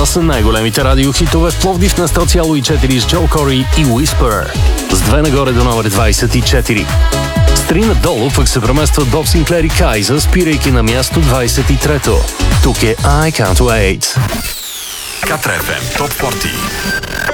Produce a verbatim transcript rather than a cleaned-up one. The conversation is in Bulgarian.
Това са най-големите радиохитове в Пловдив на сто цяло и четири с Джо Кори и Whisper. С две нагоре до номер двадесет и четири. С три надолу пък се преместват Боб Синклер и Кайза, спирайки на място двадесет и трето. Тук е I Can't Wait. Катра еф ем Топ сорок.